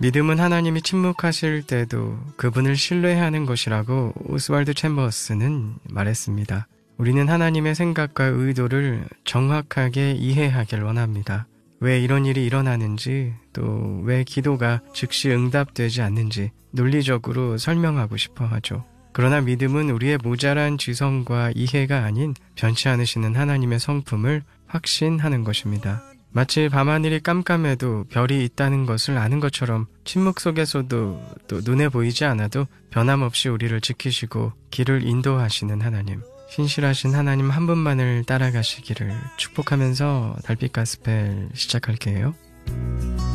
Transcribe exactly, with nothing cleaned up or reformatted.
믿음은 하나님이 침묵하실 때도 그분을 신뢰하는 것이라고 오스왈드 챔버스는 말했습니다. 우리는 하나님의 생각과 의도를 정확하게 이해하길 원합니다. 왜 이런 일이 일어나는지, 또 왜 기도가 즉시 응답되지 않는지 논리적으로 설명하고 싶어 하죠. 그러나 믿음은 우리의 모자란 지성과 이해가 아닌 변치 않으시는 하나님의 성품을 확신하는 것입니다. 마치 밤하늘이 깜깜해도 별이 있다는 것을 아는 것처럼 침묵 속에서도 또 눈에 보이지 않아도 변함없이 우리를 지키시고 길을 인도하시는 하나님, 신실하신 하나님 한 분만을 따라가시기를 축복하면서 달빛 가스펠 시작할게요.